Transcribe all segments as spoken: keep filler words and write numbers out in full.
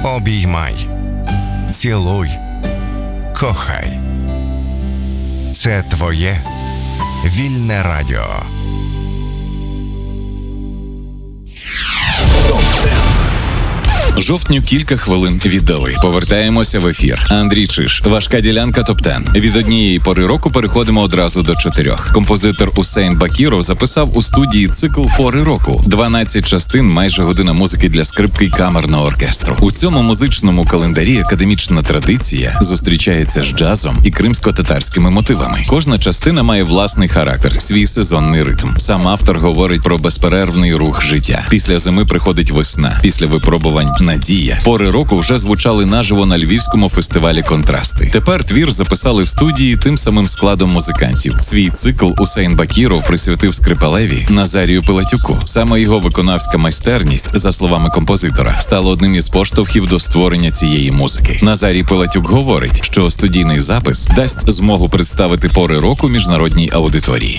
Обіймай, цілуй, кохай. Це твоє вільне радіо. Жовтню кілька хвилин віддали. Повертаємося в ефір. Андрій Чиш, важка ділянка топ десять. Від однієї пори року переходимо одразу до чотирьох. Композитор Усейн Бакіров записав у студії цикл «Пори року». дванадцять частин, майже година музики для скрипки й камерного оркестру. У цьому музичному календарі академічна традиція зустрічається з джазом і кримсько-татарськими мотивами. Кожна частина має власний характер, свій сезонний ритм. Сам автор говорить про безперервний рух життя. Після зими приходить весна, після випробувань надія. Пори року вже звучали наживо на львівському фестивалі «Контрасти». Тепер твір записали в студії тим самим складом музикантів. Свій цикл Усейн Бакіров присвятив скрипалеві Назарію Пилатюку. Саме його виконавська майстерність, за словами композитора, стала одним із поштовхів до створення цієї музики. Назарій Пилатюк говорить, що студійний запис дасть змогу представити пори року міжнародній аудиторії.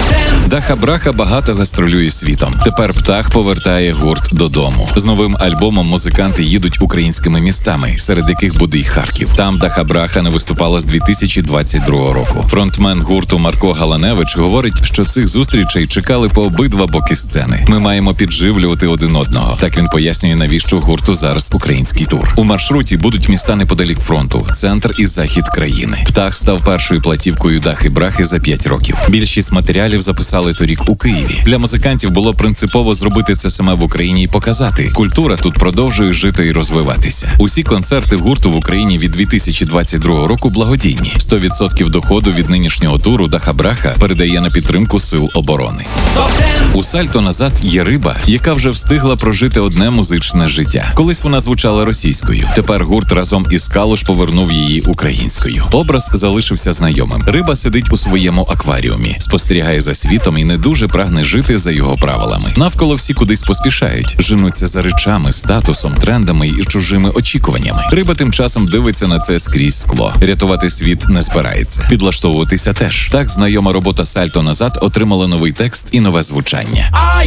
Даха Браха багато гастролює світом. Тепер Птах повертає гурт додому. З новим альбомом музиканти їдуть українськими містами, серед яких буде й Харків. Там Даха Браха не виступала з дві тисячі двадцять другого року. Фронтмен гурту Марко Галаневич говорить, що цих зустрічей чекали по обидва боки сцени. Ми маємо підживлювати один одного. Так він пояснює, навіщо гурту зараз український тур. У маршруті будуть міста неподалік фронту, центр і захід країни. Птах став першою платівкою Дахи Брахи за п'ять років. Більшість матеріалів записали торік у Києві. Для музикантів було принципово зробити це саме в Україні і показати. Культура тут продовжує жити і розвиватися. Усі концерти гурту в Україні від дві тисячі двадцять другого року благодійні. сто відсотків доходу від нинішнього туру Даха Браха передає на підтримку сил оборони. У «Сальто назад» є риба, яка вже встигла прожити одне музичне життя. Колись вона звучала російською. Тепер гурт разом із Калуш повернув її українською. Образ залишився знайомим. Риба сидить у своєму акваріумі, спостерігає за світом і не дуже прагне жити за його правилами. Навколо всі кудись поспішають, женуться за речами, статусом, трендами і чужими очікуваннями. Риба тим часом дивиться на це скрізь скло. Рятувати світ не збирається. Підлаштовуватися теж. Так знайома робота «Сальто назад» отримала новий текст і нове звучання.